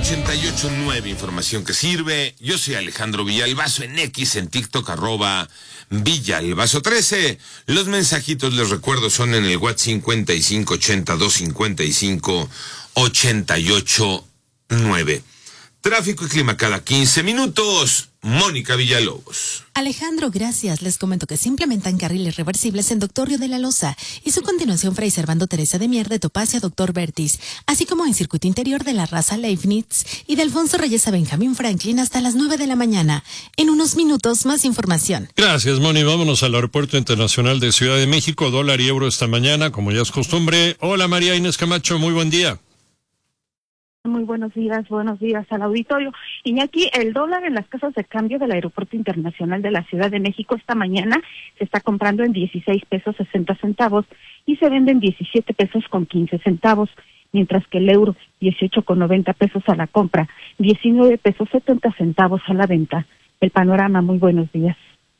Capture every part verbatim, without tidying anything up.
ochenta y ocho punto nueve, información que sirve. Yo soy Alejandro Villalbazo en X, en TikTok, arroba Villalbazo trece. Los mensajitos, les recuerdo, son en el WhatsApp cincuenta y cinco ochenta dos cincuenta y cinco ochenta y ocho nueve. Tráfico y clima cada quince minutos. Mónica Villalobos. Alejandro, gracias. Les comento que se implementan carriles reversibles en Doctor Río de la Loza y su continuación Fray Servando Teresa de Mier de Topacio a Doctor Vertis, así como en circuito interior de la Raza Leibniz y de Alfonso Reyes a Benjamín Franklin hasta las nueve de la mañana. En unos minutos, más información. Gracias, Moni. Vámonos al Aeropuerto Internacional de Ciudad de México. Dólar y euro esta mañana, como ya es costumbre. Hola, María Inés Camacho. Muy buen día. Muy buenos días, buenos días al auditorio. Iñaki, el dólar en las casas de cambio del Aeropuerto Internacional de la Ciudad de México esta mañana se está comprando en dieciséis pesos sesenta centavos y se vende en diecisiete pesos con quince centavos, mientras que el euro dieciocho con noventa pesos a la compra, diecinueve pesos setenta centavos a la venta. El panorama, muy buenos días.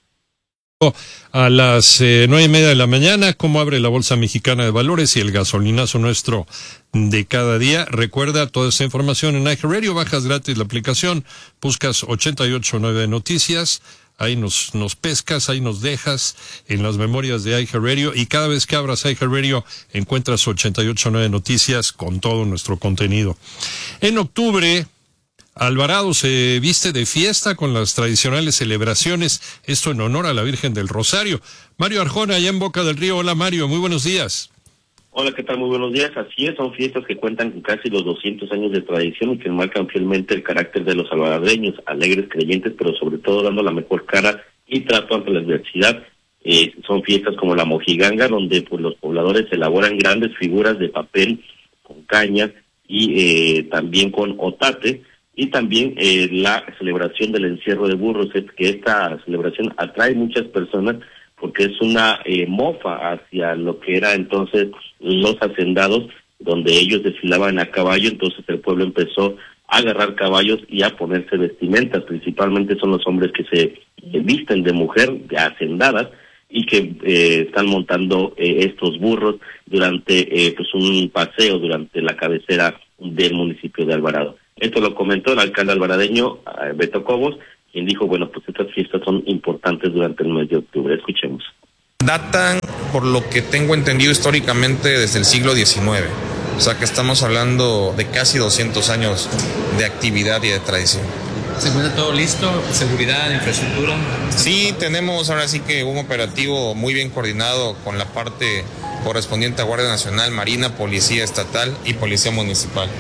A las eh, nueve y media de la mañana, ¿cómo abre la Bolsa Mexicana de Valores y el gasolinazo nuestro de cada día? Recuerda toda esta información en iHeartRadio, bajas gratis la aplicación, buscas ochenta y ocho punto nueve Noticias, ahí nos, nos pescas, ahí nos dejas en las memorias de iHeartRadio y cada vez que abras iHeartRadio encuentras ochenta y ocho punto nueve Noticias con todo nuestro contenido. En octubre, Alvarado se viste de fiesta con las tradicionales celebraciones, esto en honor a la Virgen del Rosario. Mario Arjona, allá en Boca del Río. Hola, Mario, muy buenos días. Hola, ¿qué tal? Muy buenos días. Así es, son fiestas que cuentan con casi los doscientos años de tradición y que marcan fielmente el carácter de los alvaradeños, alegres, creyentes, pero sobre todo dando la mejor cara y trato ante la adversidad. Eh, son fiestas como la Mojiganga, donde pues los pobladores elaboran grandes figuras de papel con caña y eh, también con otate. Y también eh, la celebración del encierro de burros, es que esta celebración atrae muchas personas porque es una eh, mofa hacia lo que era entonces los hacendados, donde ellos desfilaban a caballo. Entonces el pueblo empezó a agarrar caballos y a ponerse vestimentas, principalmente son los hombres que se eh, visten de mujer, de hacendadas, y que eh, están montando eh, estos burros durante eh, pues un paseo durante la cabecera del municipio de Alvarado. Esto lo comentó el alcalde alvaradeño, Beto Cobos, quien dijo, bueno, pues estas fiestas son importantes durante el mes de octubre. Escuchemos. Datan, por lo que tengo entendido históricamente, desde el siglo diecinueve. O sea que estamos hablando de casi doscientos años de actividad y de tradición. ¿Se encuentra todo listo? ¿Seguridad, infraestructura? Sí, tenemos ahora sí que un operativo muy bien coordinado con la parte correspondiente a Guardia Nacional, Marina, Policía Estatal y Policía Municipal.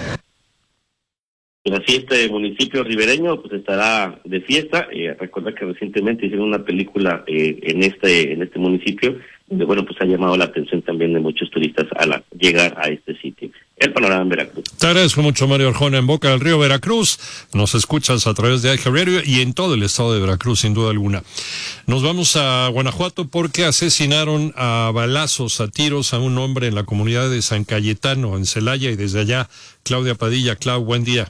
Pues así este municipio ribereño pues estará de fiesta. Eh, recuerda que recientemente hicieron una película eh, en este en este municipio, donde bueno pues ha llamado la atención también de muchos turistas a la, llegar a este sitio. El panorama en Veracruz. Te agradezco mucho, Mario Arjona, en Boca del Río, Veracruz. Nos escuchas a través de iHeartRadio y en todo el estado de Veracruz, sin duda alguna. Nos vamos a Guanajuato porque asesinaron a balazos, a tiros, a un hombre en la comunidad de San Cayetano, en Celaya, y desde allá, Claudia Padilla. Clau, buen día.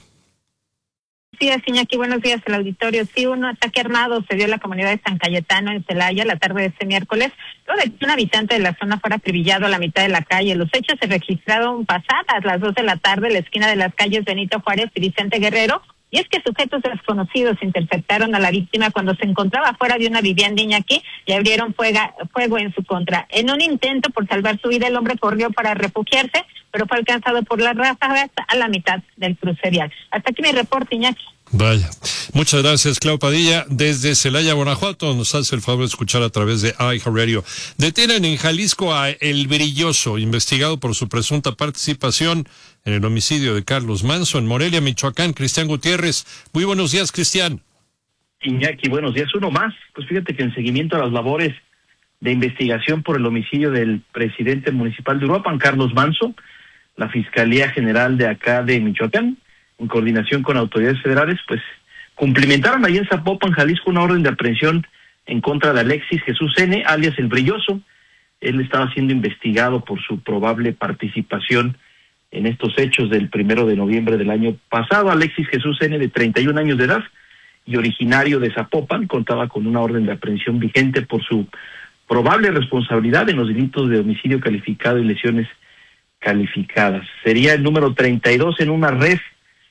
Sí, Iñaki, buenos días al auditorio. Sí, un ataque armado se dio en la comunidad de San Cayetano, en Celaya, la tarde de este miércoles, luego de que un habitante de la zona fuera acribillado a la mitad de la calle. Los hechos se registraron pasadas las dos de la tarde en la esquina de las calles Benito Juárez y Vicente Guerrero, y es que sujetos desconocidos interceptaron a la víctima cuando se encontraba fuera de una vivienda, Iñaki, y abrieron fuego, fuego en su contra. En un intento por salvar su vida, el hombre corrió para refugiarse, pero fue alcanzado por las ráfagas a la mitad del cruce vial. Hasta aquí mi reporte, Iñaki. Vaya. Muchas gracias, Clau Padilla, desde Celaya, Guanajuato. Nos hace el favor de escuchar a través de iHeartRadio. Detienen en Jalisco a El Brilloso, investigado por su presunta participación en el homicidio de Carlos Manso. En Morelia, Michoacán, Cristian Gutiérrez. Muy buenos días, Cristian. Iñaki, buenos días. Uno más. Pues fíjate que en seguimiento a las labores de investigación por el homicidio del presidente municipal de Uruapan, Carlos Manso, la Fiscalía General de acá de Michoacán, en coordinación con autoridades federales, pues cumplimentaron allí en Zapopan, Jalisco, una orden de aprehensión en contra de Alexis Jesús N., alias El Brilloso. Él estaba siendo investigado por su probable participación en estos hechos del primero de noviembre del año pasado. Alexis Jesús N., de treinta y un años de edad y originario de Zapopan, contaba con una orden de aprehensión vigente por su probable responsabilidad en los delitos de homicidio calificado y lesiones calificadas. Sería el número treinta y dos en una red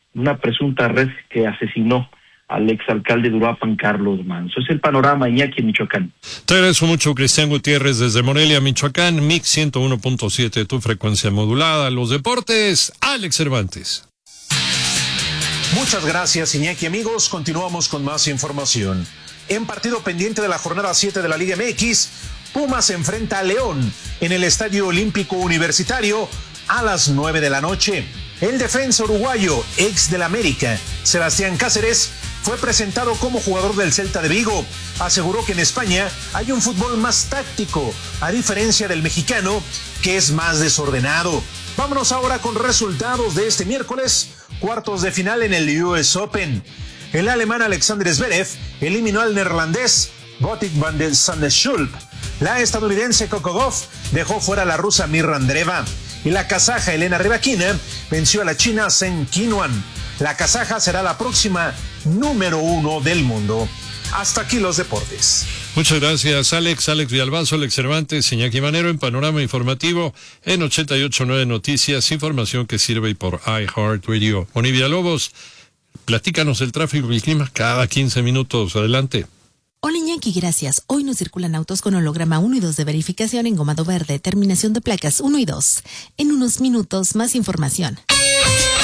una presunta red que asesinó al exalcalde de Uruapan, Carlos Manso. Es el panorama, Iñaki, en Michoacán. Te agradezco mucho, Cristian Gutiérrez, desde Morelia, Michoacán, Mix ciento uno punto siete, tu frecuencia modulada. Los deportes, Alex Cervantes. Muchas gracias, Iñaki. Amigos, continuamos con más información. En partido pendiente de la jornada siete de la Liga M X, Pumas se enfrenta a León en el Estadio Olímpico Universitario a las nueve de la noche. El defensa uruguayo, ex del América, Sebastián Cáceres, fue presentado como jugador del Celta de Vigo. Aseguró que en España hay un fútbol más táctico, a diferencia del mexicano, que es más desordenado. Vámonos ahora con resultados de este miércoles, cuartos de final en el U S Open. El alemán Alexander Zverev eliminó al neerlandés Botic van der Sande-Schulp. La estadounidense Coco Gauff dejó fuera a la rusa Mirra Andreeva. Y la kazaja Elena Rybakina venció a la china Zheng Qinhuan. La kazaja será la próxima número uno del mundo. Hasta aquí los deportes. Muchas gracias, Alex. Alex Villalbazo, Alex Cervantes, Iñaki Manero en Panorama Informativo en ochenta y ocho punto nueve Noticias, información que sirve por iHeartRadio. Moni Villalobos, platícanos el tráfico y el clima cada quince minutos. Adelante. Hola Iñaki, gracias. Hoy nos circulan autos con holograma uno y dos de verificación en gomado verde, terminación de placas uno y dos. En unos minutos, más información.